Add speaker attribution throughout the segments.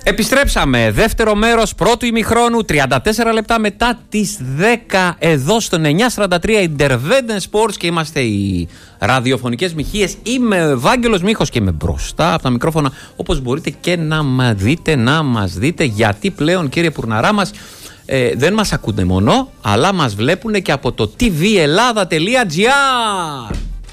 Speaker 1: Επιστρέψαμε. Δεύτερο μέρος πρώτου ημιχρόνου, 34 λεπτά μετά τις 10 εδώ στον 943 Interveden Sports και είμαστε οι ραδιοφωνικές μοιχείες. Είμαι ο Ευάγγελος Μίχος και είμαι μπροστά από τα μικρόφωνα όπως μπορείτε και να μας δείτε γιατί πλέον, κύριε Πουρναρά μας, δεν μας ακούνε μόνο, αλλά μας βλέπουν και από το tvellada.gr.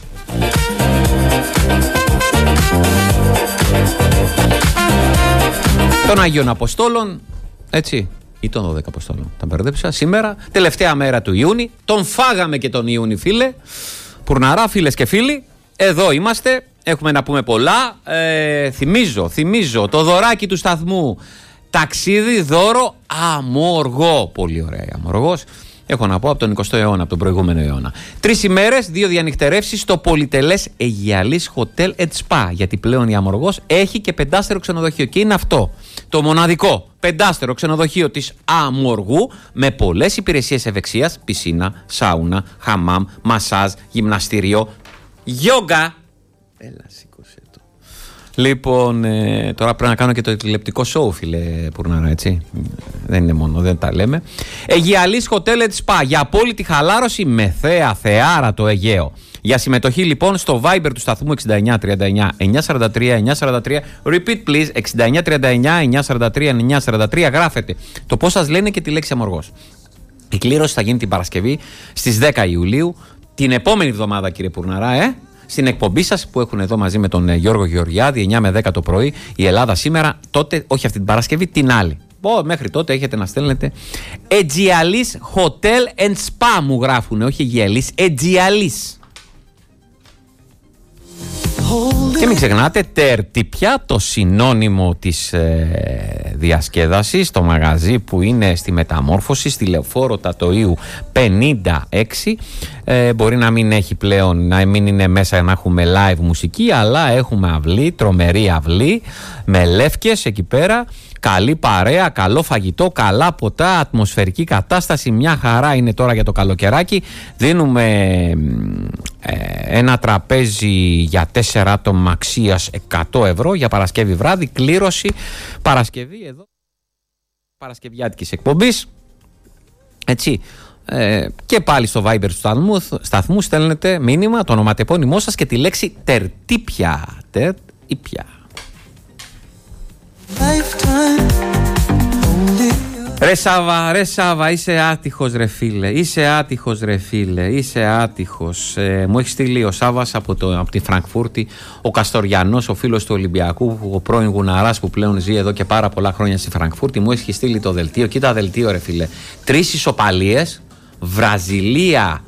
Speaker 1: Των Αγίων Αποστόλων, έτσι, ή των 12 Αποστόλων, τα μπερδέψα. Σήμερα, τελευταία μέρα του Ιούνιου, τον φάγαμε και τον Ιούνι, φίλε. Πουρναρά, φίλες και φίλοι, εδώ είμαστε, έχουμε να πούμε πολλά. Θυμίζω, το δωράκι του σταθμού, ταξίδι, δώρο, αμοργό. Πολύ ωραία η αμοργός. Έχω να πω από τον 20ο αιώνα, από τον προηγούμενο αιώνα. 3 ημέρες, 2 διανυκτερεύσεις στο πολυτελές Αιγιαλής Hotel & Spa. Γιατί πλέον η Αμοργός έχει και 5-στερο ξενοδοχείο. Και είναι αυτό το μοναδικό 5-στερο ξενοδοχείο της Αμοργού με πολλές υπηρεσίες ευεξίας: πισίνα, σάουνα, χαμάμ, μασάζ, γυμναστήριο, γιόγκα. Έλα, σήκωσε το. Λοιπόν, τώρα πρέπει να κάνω και το τηλεπτικό σοου, φίλε Πουρνάρα, έτσι. Δεν είναι μόνο, δεν τα λέμε. Αιγιαλής Hotel & Spa για απόλυτη χαλάρωση με θεάρα το Αιγαίο. Για συμμετοχή λοιπόν στο Viber του σταθμού 6939 943 943. Repeat please, 6939 943 943. Γράφετε το πώς σας λένε και τη λέξη Αμοργός. Η κλήρωση θα γίνει την Παρασκευή στις 10 Ιουλίου. Την επόμενη εβδομάδα, κύριε Πουρναρά, στην εκπομπή σας που έχουν εδώ μαζί με τον Γιώργο Γεωργιάδη 9 με 10 το πρωί, η Ελλάδα σήμερα, τότε, όχι αυτή την Παρασκευή, την άλλη. Μέχρι τότε έχετε να στέλνετε Αιγιαλής Hotel & Spa μου γράφουνε, όχι Αιγιαλής, Αιγιαλής. Και μην ξεχνάτε, τερτυπιά, το συνώνυμο της διασκέδασης, το μαγαζί που είναι στη Μεταμόρφωση, στη Λεωφόρο Τατοΐου 56. Μπορεί να μην έχει πλέον, να μην είναι μέσα να έχουμε live μουσική, αλλά έχουμε αυλή, τρομερή αυλή, με λεύκες εκεί πέρα. Καλή παρέα, καλό φαγητό, καλά ποτά, ατμοσφαιρική κατάσταση, μια χαρά είναι τώρα για το καλοκαιράκι. Δίνουμε ένα τραπέζι για 4 άτομα αξίας 100 ευρώ για Παρασκευή βράδυ, κλήρωση Παρασκευή εδώ, παρασκευιάτικης εκπομπής, έτσι. Και πάλι στο Viber του σταθμού στέλνετε μήνυμα, το ονοματεπώνυμό σας και τη λέξη τερτύπια. Ρε Σάβα, είσαι άτυχος ρε φίλε, είσαι άτυχος. Μου έχει στείλει ο Σάβας από τη Φραγκφούρτη, ο Καστοριανός, ο φίλος του Ολυμπιακού, ο πρώην Γουναράς που πλέον ζει εδώ και πάρα πολλά χρόνια στη Φραγκφούρτη. Μου έχει στείλει το δελτίο, κοίτα δελτίο ρε φίλε. 3 ισοπαλίες, Βραζιλία,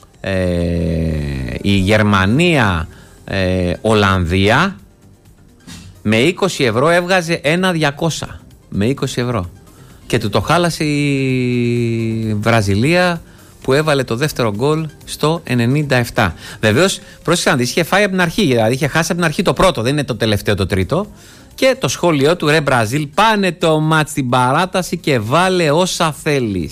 Speaker 1: η Γερμανία, Ολλανδία. Με 20 ευρώ έβγαζε 1.200. Με 20 ευρώ. Και του το χάλασε η Βραζιλία που έβαλε το δεύτερο γκολ στο 97. Βεβαίως, πρόσεξε να δεις, είχε φάει από την αρχή. Δηλαδή είχε χάσει από την αρχή το πρώτο, δεν είναι το τελευταίο το τρίτο. Και το σχόλιο του, ρε Μπραζίλ, πάνε το μάτς στην παράταση και βάλε όσα θέλεις.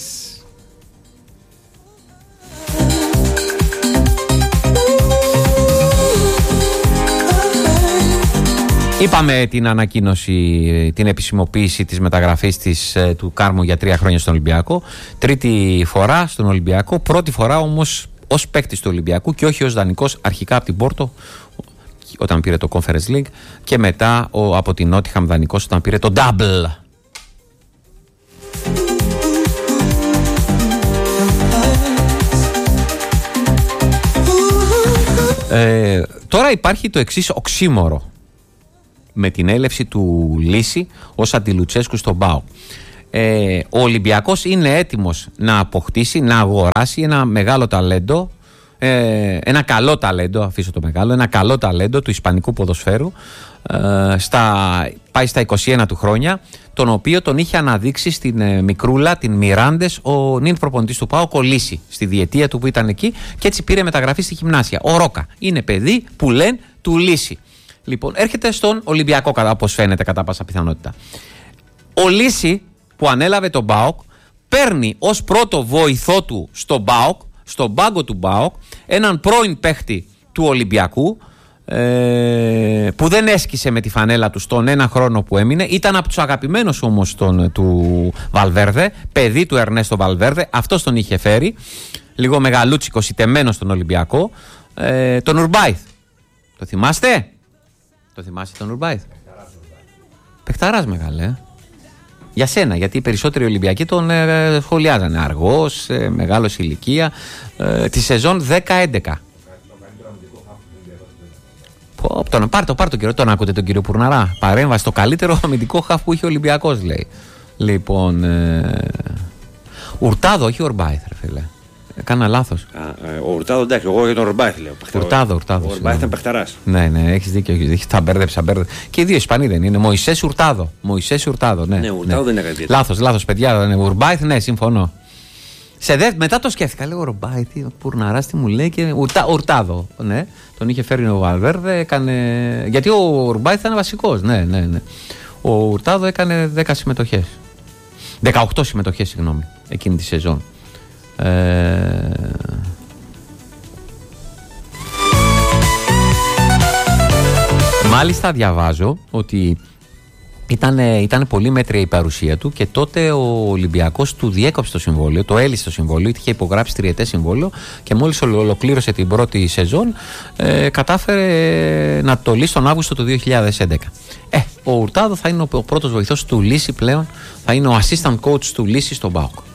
Speaker 1: Είπαμε την ανακοίνωση, την επισημοποίηση της μεταγραφής του Κάρμου για 3 χρόνια στον Ολυμπιακό. 3η φορά στον Ολυμπιακό, πρώτη φορά όμως ως παίκτης του Ολυμπιακού και όχι ως δανεικός, αρχικά από την Πόρτο όταν πήρε το Conference League και μετά από την Νότιχαμ δανεικός όταν πήρε το Double. Τώρα υπάρχει το εξής οξύμορο με την έλευση του Λύση ως αντιλουτσέσκου στον ΠΑΟΚ. Ο Ολυμπιακός είναι έτοιμος να αποκτήσει, να αγοράσει ένα μεγάλο ταλέντο, ένα καλό ταλέντο, αφήσω το μεγάλο, ένα καλό ταλέντο του ισπανικού ποδοσφαίρου, πάει στα 21 του χρόνια, τον οποίο τον είχε αναδείξει στην μικρούλα, την Μιράντες, ο νυν προπονητής του ΠΑΟΚ, ο Λύση, στη διετία του που ήταν εκεί και έτσι πήρε μεταγραφή στη Γυμνάσια. Ο Ρόκα είναι παιδί που λένε του Λύση. Λοιπόν, έρχεται στον Ολυμπιακό, όπως φαίνεται κατά πάσα πιθανότητα. Ο Λύση που ανέλαβε τον ΠΑΟΚ παίρνει ως πρώτο βοηθό του στον ΠΑΟΚ, στον πάγκο του ΠΑΟΚ, έναν πρώην παίχτη του Ολυμπιακού, που δεν έσκησε με τη φανέλα του στον ένα χρόνο που έμεινε. Ήταν από τους αγαπημένους όμως του Βαλβέρδε, παιδί του Ερνέστο Βαλβέρδε. Αυτός τον είχε φέρει, λίγο μεγαλούτσικος, ητεμένο στον Ολυμπιακό, τον Ουρμπάιθ. Το θυμάστε? Το θυμάστε τον Ουρμπάιθ? Παιχταράς μεγάλε. Για σένα, γιατί οι περισσότεροι Ολυμπιακοί τον σχολιάζανε. Αργός, μεγάλος ηλικία, τη σεζόν 10-11. Πάρ' το κύριο, τον ακούτε τον κύριο Πουρναρά. Παρέμβαση, το καλύτερο αμυντικό χαφ που είχε ο Ολυμπιακός, λέει. Λοιπόν, Ουρτάδο, όχι Ουρμπάιθ, ρε φίλε. Κάνα λάθος.
Speaker 2: Ο Ουρτάδο, εντάξει, εγώ για τον Ουρμπάιθ λέω.
Speaker 1: Ουρτάδο.
Speaker 2: Ο Ουρμπάιθ ήταν παιχταράς.
Speaker 1: Ναι, έχεις δίκιο. Τα μπέρδεψα. Και οι δύο Ισπανοί δεν είναι? Μωυσές Ουρτάδο. Ναι,
Speaker 2: Ουρτάδο δεν είναι κάτι.
Speaker 1: Λάθος, παιδιά. Ουρμπάιθ, ναι, συμφωνώ. Μετά το σκέφτηκα, λέω Ουρμπάιθ, Πουρναράς, τι μου λέει, και Ουρτάδο. Ναι, τον είχε φέρει ο Βαλβέρδε, έκανε. Γιατί ο Ουρμπάιθ ήταν βασικός. Ναι. Ο Ουρτάδο έκανε 10 συμμετοχές. 18 συμμετοχές, συγγνώμη, εκείνη τη σεζόν. Μάλιστα διαβάζω ότι ήταν πολύ μέτρια η παρουσία του και τότε ο Ολυμπιακός του διέκοψε το συμβόλαιο, το έλυσε το συμβόλαιο, είχε υπογράψει 3ετές συμβόλαιο και μόλις ολοκλήρωσε την πρώτη σεζόν κατάφερε να το λύσει τον Αύγουστο του 2011. Ο Ουρτάδο θα είναι ο πρώτος βοηθός του Λύση πλέον, θα είναι ο assistant coach του Λύση στον ΠΑΟΚ.